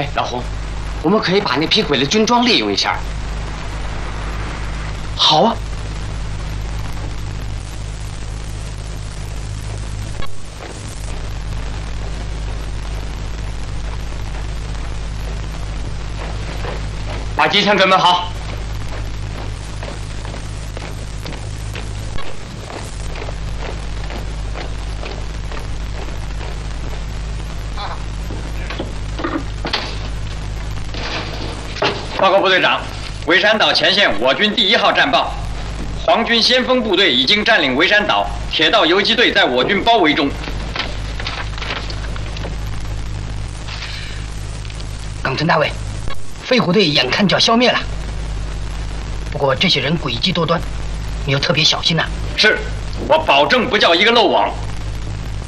哎，老洪，我们可以把那批鬼的军装利用一下。好啊。把机枪准备好。报告部队长，围山岛前线我军第1号战报，皇军先锋部队已经占领围山岛，铁道游击队在我军包围中。 冈村大尉，飞虎队眼看就要消灭了，不过这些人诡计多端，你要特别小心呐。 是，我保证不叫一个漏网。